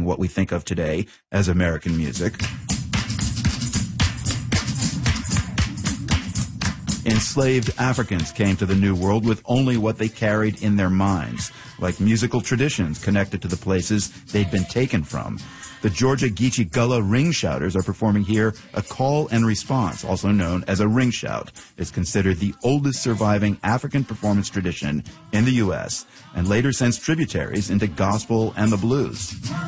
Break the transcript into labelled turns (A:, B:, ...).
A: shaping what we think of today as American music. Enslaved Africans came to the New World with only what they carried in their minds, like musical traditions connected to the places they'd been taken from. The Georgia Geechee Gullah Ring Shouters are performing here a call and response, also known as a ring shout. It's considered the oldest surviving African performance tradition in the U.S. and later sends tributaries into gospel and the blues.